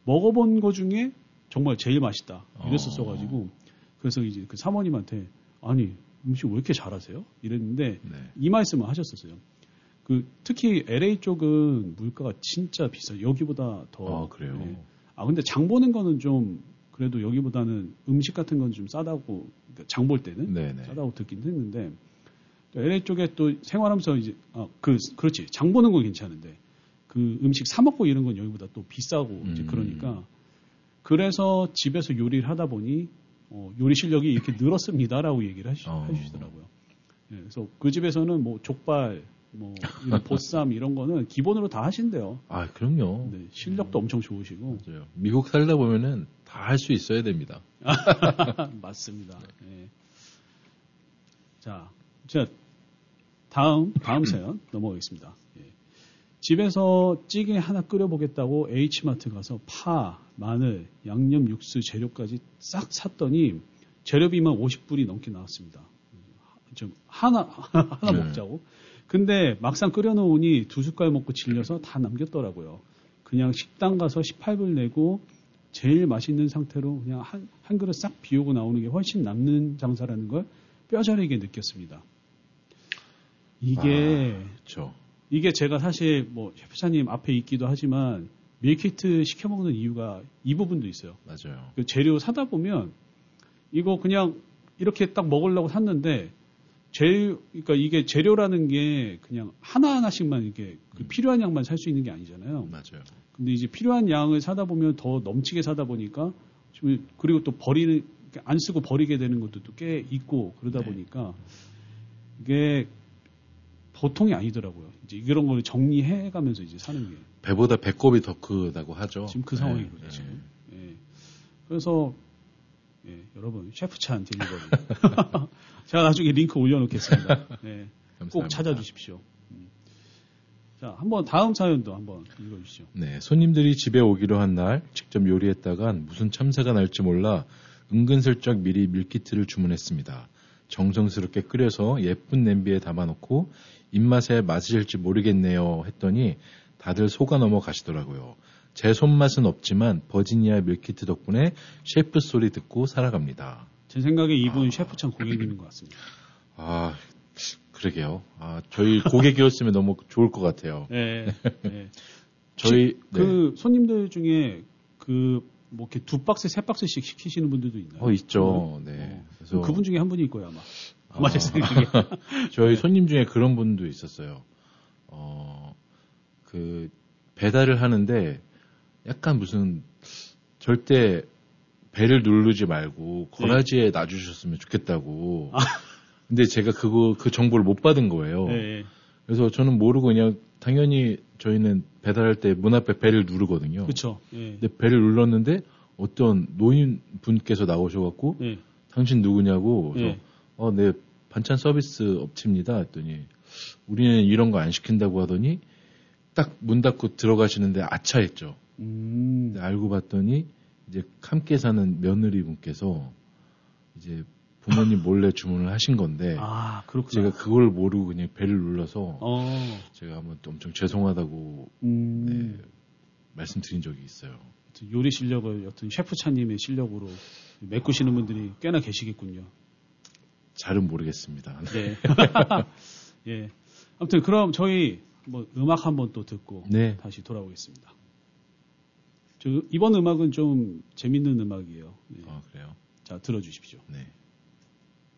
먹어본 거 중에 정말 제일 맛있다. 이랬었어가지고 그래서 이제 그 사모님한테 아니 음식 왜 이렇게 잘하세요? 이랬는데 네. 이 말씀을 하셨었어요. 그 특히 LA 쪽은 물가가 진짜 비싸요. 여기보다 더. 그래요. 네. 근데 장 보는 거는 좀 그래도 여기보다는 음식 같은 건 좀 싸다고 그러니까 장 볼 때는 네네. 싸다고 듣긴 했는데 LA 쪽에 또 생활하면서 이제 그렇지 장 보는 건 괜찮은데 그 음식 사 먹고 이런 건 여기보다 또 비싸고 이제 그러니까 그래서 집에서 요리를 하다 보니 요리 실력이 이렇게 늘었습니다라고 얘기를 해주시더라고요. 네, 그래서 그 집에서는 뭐 족발, 뭐 이런 보쌈 이런 거는 기본으로 다 하신대요. 아, 그럼요. 네, 실력도 엄청 좋으시고. 맞아요. 미국 살다 보면은 다 할 수 있어야 됩니다. 맞습니다. 네. 자, 다음 사연 넘어가겠습니다. 예. 집에서 찌개 하나 끓여보겠다고 H마트 가서 파, 마늘, 양념 육수 재료까지 싹 샀더니 재료비만 50불이 넘게 나왔습니다. 좀 하나 먹자고. 근데 막상 끓여놓으니 2숟갈 먹고 질려서 다 남겼더라고요. 그냥 식당 가서 18불 내고 제일 맛있는 상태로 그냥 한 그릇 싹 비우고 나오는 게 훨씬 남는 장사라는 걸 뼈저리게 느꼈습니다. 그렇죠. 이게 제가 사실 뭐 셰프사님 앞에 있기도 하지만 밀키트 시켜 먹는 이유가 이 부분도 있어요. 맞아요. 그 재료 사다 보면 이거 그냥 이렇게 딱 먹으려고 샀는데 그러니까 이게 재료라는 게 그냥 하나하나씩만 이렇게 그 필요한 양만 살 수 있는 게 아니잖아요. 맞아요. 근데 이제 필요한 양을 사다 보면 더 넘치게 사다 보니까 그리고 또 안 쓰고 버리게 되는 것도 또 꽤 있고 그러다 보니까 이게 보통이 아니더라고요. 이제 이런 걸 정리해가면서 이제 사는 게. 배보다 배꼽이 더 크다고 하죠. 지금 그 상황이거든요, 지금. 예. 그래서, 여러분, 셰프찬 딜리버리. 제가 나중에 링크 올려놓겠습니다. 네, 꼭 찾아주십시오. 자, 한번 다음 사연도 한번 읽어주시죠. 네, 손님들이 집에 오기로 한 날 직접 요리했다간 무슨 참사가 날지 몰라 은근슬쩍 미리 밀키트를 주문했습니다. 정성스럽게 끓여서 예쁜 냄비에 담아놓고 입맛에 맞으실지 모르겠네요 했더니 다들 속아 넘어가시더라고요. 제 손맛은 없지만 버지니아 밀키트 덕분에 셰프 소리 듣고 살아갑니다. 제 생각에 이분 셰프찬 고객님인 것 같습니다. 그러게요. 저희 고객이었으면 너무 좋을 것 같아요. 네. 네. 저희 그 손님들 중에 뭐 이렇게 2박스, 3박스씩 시키시는 분들도 있나요? 있죠. 네. 그래서 그분 중에 한 분일 거예요, 아마 제 생각에. 저희 손님 중에 그런 분도 있었어요. 배달을 하는데 약간 무슨 절대 배를 누르지 말고 거라지에 놔주셨으면 좋겠다고. 근데 제가 그 정보를 못 받은 거예요. 네. 그래서 저는 모르고 그냥 당연히 저희는 배달할 때 문 앞에 배를 누르거든요. 그렇죠. 네. 근데 배를 눌렀는데 어떤 노인분께서 나오셔갖고 당신 누구냐고 그래서 네 반찬 서비스 업체입니다 했더니 우리는 이런 거 안 시킨다고 하더니 딱 문 닫고 들어가시는데 아차했죠. 알고 봤더니 이제 함께 사는 며느리 분께서 이제 부모님 몰래 주문을 하신 건데 그렇구나. 제가 그걸 모르고 그냥 배를 눌러서 제가 한번 또 엄청 죄송하다고 말씀드린 적이 있어요. 요리 실력을 여튼 셰프차님의 실력으로 메꾸시는 분들이 꽤나 계시겠군요. 잘은 모르겠습니다. 네. 예. 아무튼 그럼 저희 뭐 음악 한번 또 듣고 다시 돌아오겠습니다. 이번 음악은 좀 재밌는 음악이에요. 네. 그래요? 자, 들어주십시오. 네.